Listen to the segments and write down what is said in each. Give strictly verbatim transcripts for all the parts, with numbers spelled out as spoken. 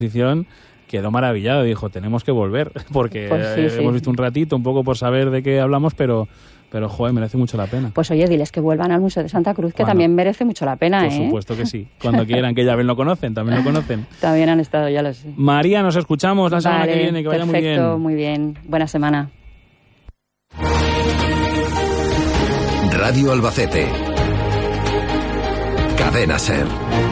exposición, quedó maravillado. Dijo, tenemos que volver, porque pues sí, eh, sí. hemos visto un ratito, un poco por saber de qué hablamos, pero... Pero, joder, merece mucho la pena. Pues oye, diles que vuelvan al Museo de Santa Cruz, que Bueno, también merece mucho la pena, Por ¿eh? supuesto que sí. Cuando quieran, que ya ven, lo conocen, también lo conocen. También han estado, ya lo sé. María, nos escuchamos la semana Vale, que viene, que vaya muy bien. perfecto, muy bien. Buena semana. Radio Albacete. Cadena SER.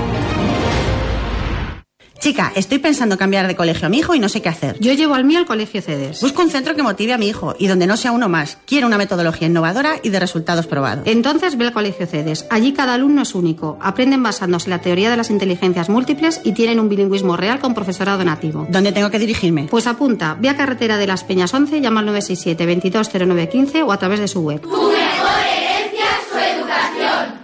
Chica, estoy pensando cambiar de colegio a mi hijo y no sé qué hacer. Yo llevo al mío al colegio CEDES. Busco un centro que motive a mi hijo y donde no sea uno más. Quiero una metodología innovadora y de resultados probados. Entonces ve al colegio CEDES. Allí cada alumno es único. Aprenden basándose en la teoría de las inteligencias múltiples y tienen un bilingüismo real con profesorado nativo. ¿Dónde tengo que dirigirme? Pues apunta, ve a Carretera de las Peñas once, llama al nueve seis siete, veintidós cero nueve quince o a través de su web. Tu mejor herencia, su educación.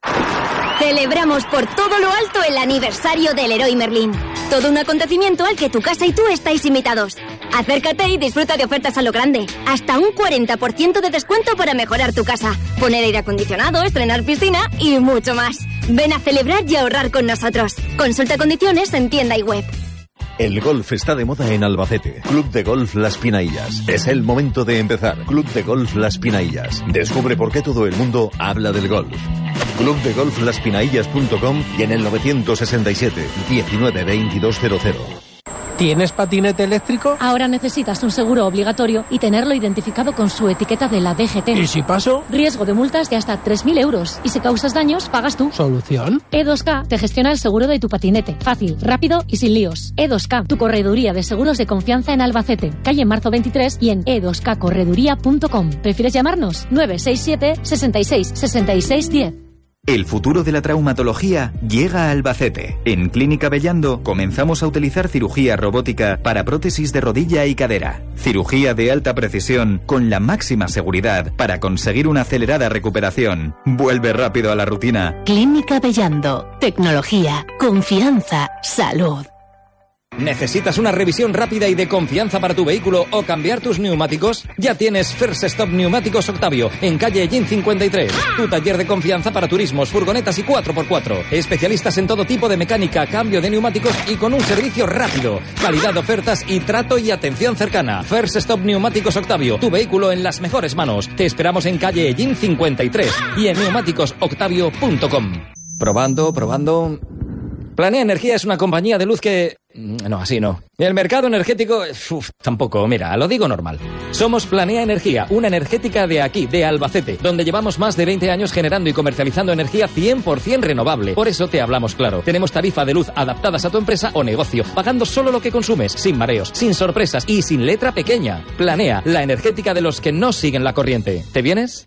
Celebramos por todo lo alto el aniversario del Leroy Merlin. Todo un acontecimiento al que tu casa y tú estáis invitados. Acércate y disfruta de ofertas a lo grande. Hasta un cuarenta por ciento de descuento para mejorar tu casa. Poner aire acondicionado, estrenar piscina y mucho más. Ven a celebrar y ahorrar con nosotros. Consulta condiciones en tienda y web. El golf está de moda en Albacete. Club de Golf Las Pinaillas. Es el momento de empezar. Club de Golf Las Pinaillas. Descubre por qué todo el mundo habla del golf. club de golf las pinaillas punto com y en el novecientos sesenta y siete, diecinueve, veintidós cero cero. ¿Tienes patinete eléctrico? Ahora necesitas un seguro obligatorio y tenerlo identificado con su etiqueta de la D G T. ¿Y si paso? Riesgo de multas de hasta tres mil euros. Y si causas daños, pagas tú. ¿Solución? E dos K te gestiona el seguro de tu patinete. Fácil, rápido y sin líos. E dos K, tu correduría de seguros de confianza en Albacete. Calle Marzo veintitrés y en e dos k correduría punto com. ¿Prefieres llamarnos? nueve seis siete, sesenta y seis, sesenta y seis, diez. El futuro de la traumatología llega a Albacete. En Clínica Bellando comenzamos a utilizar cirugía robótica para prótesis de rodilla y cadera. Cirugía de alta precisión con la máxima seguridad para conseguir una acelerada recuperación. Vuelve rápido a la rutina. Clínica Bellando. Tecnología, confianza, salud. ¿Necesitas una revisión rápida y de confianza para tu vehículo o cambiar tus neumáticos? Ya tienes First Stop Neumáticos Octavio, en calle Ellín cincuenta y tres. Tu taller de confianza para turismos, furgonetas y cuatro por cuatro. Especialistas en todo tipo de mecánica, cambio de neumáticos y con un servicio rápido. Calidad de ofertas y trato y atención cercana. First Stop Neumáticos Octavio, tu vehículo en las mejores manos. Te esperamos en calle Ellín cincuenta y tres y en neumáticos octavio punto com. Probando, probando... Planea Energía es una compañía de luz que... No, así no. El mercado energético... Uf, tampoco, mira, lo digo normal. Somos Planea Energía, una energética de aquí, de Albacete, donde llevamos más de veinte años generando y comercializando energía cien por ciento renovable. Por eso te hablamos claro. Tenemos tarifa de luz adaptadas a tu empresa o negocio, pagando solo lo que consumes, sin mareos, sin sorpresas y sin letra pequeña. Planea, la energética de los que no siguen la corriente. ¿Te vienes?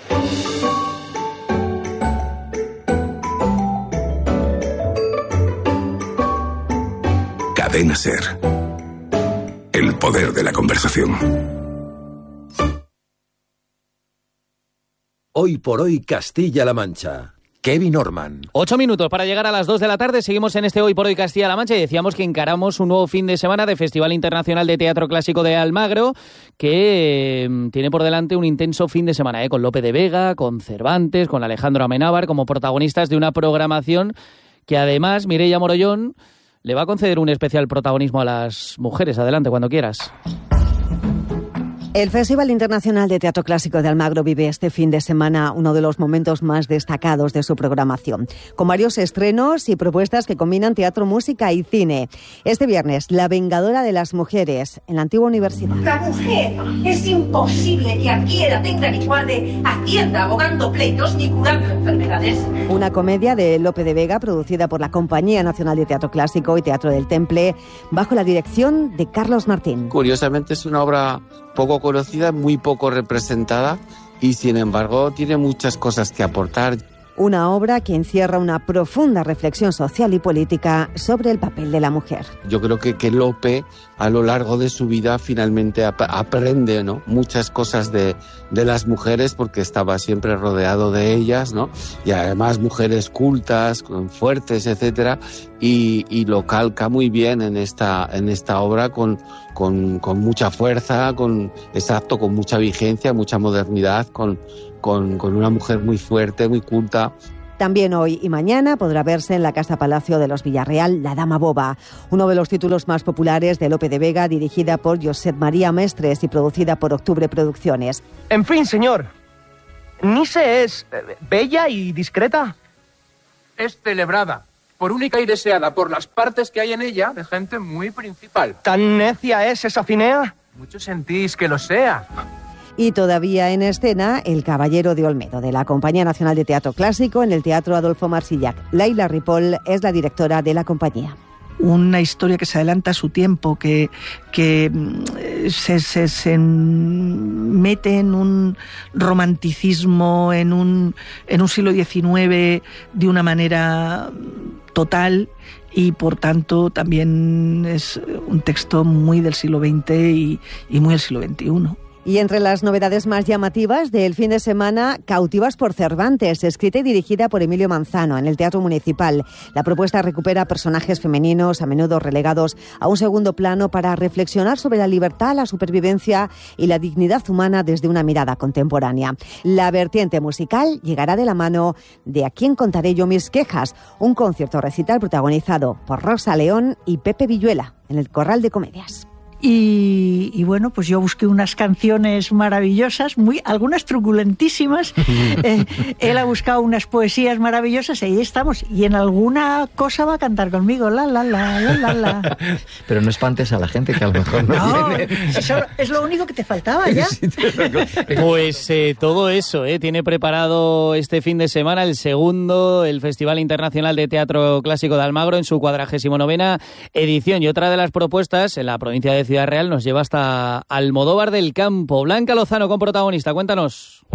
Cadena SER. El poder de la conversación. Hoy por hoy Castilla-La Mancha. Kevin Orman. Ocho minutos para llegar a las dos de la tarde. Seguimos en este Hoy por Hoy Castilla-La Mancha y decíamos que encaramos un nuevo fin de semana de Festival Internacional de Teatro Clásico de Almagro, que eh, tiene por delante un intenso fin de semana, eh, con Lope de Vega, con Cervantes, con Alejandro Amenábar como protagonistas de una programación que además Mireia Morollón le va a conceder un especial protagonismo a las mujeres. Adelante, cuando quieras. El Festival Internacional de Teatro Clásico de Almagro vive este fin de semana uno de los momentos más destacados de su programación, con varios estrenos y propuestas que combinan teatro, música y cine. Este viernes, La Vengadora de las Mujeres, en la antigua universidad. La mujer es imposible que adquiera, tenga igual de hacienda, abogando pleitos ni curando enfermedades. Una comedia de Lope de Vega, producida por la Compañía Nacional de Teatro Clásico y Teatro del Temple, bajo la dirección de Carlos Martín. Curiosamente es una obra poco conocida, muy poco representada y sin embargo tiene muchas cosas que aportar. Una obra que encierra una profunda reflexión social y política sobre el papel de la mujer. Yo creo que, que Lope a lo largo de su vida finalmente ap- aprende, ¿no?, muchas cosas de, de las mujeres porque estaba siempre rodeado de ellas, ¿no? Y además mujeres cultas, fuertes, etcétera, y, y lo calca muy bien en esta, en esta obra con, con, con mucha fuerza, con, exacto, con mucha vigencia, mucha modernidad, con Con, con una mujer muy fuerte, muy culta. También hoy y mañana podrá verse en la Casa Palacio de los Villarreal La Dama Boba, uno de los títulos más populares de Lope de Vega, dirigida por Josep María Mestres y producida por Octubre Producciones. En fin, señor, Nice es eh, bella y discreta. Es celebrada, por única y deseada, por las partes que hay en ella de gente muy principal. ¿Tan necia es esa Cinea? Mucho sentís que lo sea. Y todavía en escena, El Caballero de Olmedo, de la Compañía Nacional de Teatro Clásico, en el Teatro Adolfo Marsillac. Laila Ripoll es la directora de la compañía. Una historia que se adelanta a su tiempo, que, que se, se, se mete en un romanticismo, en un, en un siglo diecinueve de una manera total, y por tanto también es un texto muy del siglo veinte y, y muy del siglo veintiuno. Y entre las novedades más llamativas del fin de semana, Cautivas por Cervantes, escrita y dirigida por Emilio Manzano en el Teatro Municipal. La propuesta recupera personajes femeninos a menudo relegados a un segundo plano para reflexionar sobre la libertad, la supervivencia y la dignidad humana desde una mirada contemporánea. La vertiente musical llegará de la mano de A quién contaré yo mis quejas, un concierto recital protagonizado por Rosa León y Pepe Villuela en el Corral de Comedias. Y, y bueno, pues yo busqué unas canciones maravillosas, muy algunas truculentísimas. eh, él ha buscado unas poesías maravillosas y ahí estamos. Y en alguna cosa va a cantar conmigo, la, la, la, la, la, la. Pero no espantes a la gente, que a lo mejor no, no viene. Eso es lo único que te faltaba ya. Pues eh, todo eso, eh, tiene preparado este fin de semana el segundo, el Festival Internacional de Teatro Clásico de Almagro en su cuadragésimo novena edición. Y otra de las propuestas en la provincia de Ciudad Real nos lleva hasta Almodóvar del Campo. Blanca Lozano con protagonista, cuéntanos.